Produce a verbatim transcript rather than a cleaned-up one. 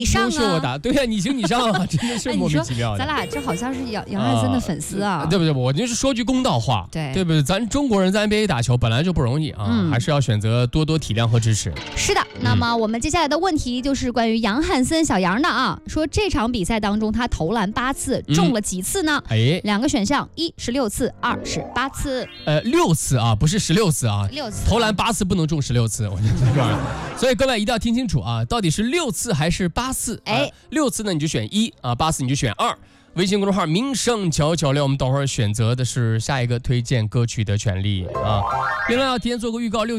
你上啊！ 都是我打，对呀、啊，你行你上啊，真的是莫名其妙的。 咱俩这好像是杨杨汉森的粉丝啊， 啊对不对？我就是说句公道话， 对对不对？咱中国人在 N B A 打球本来就不容易啊，嗯、还是要选择多多体谅和支持。 是的，那么我们接下来的问题就是关于杨汉森小杨的啊，说这场比赛当中他投篮八次，中了几次呢？ 嗯、哎， 两个选项，一是六次，二是八次。 呃，六次啊，不是十六次啊， 六次投篮八次不能中十六次，我跟你说。所以各位一定要听清楚啊，到底是六次还是八次？哎、呃，六次呢你就选一啊，八次你就选二。微信公众号名声九九六，我们等会儿选择的是下一个推荐歌曲的权利啊。另外要提前做个预告，六。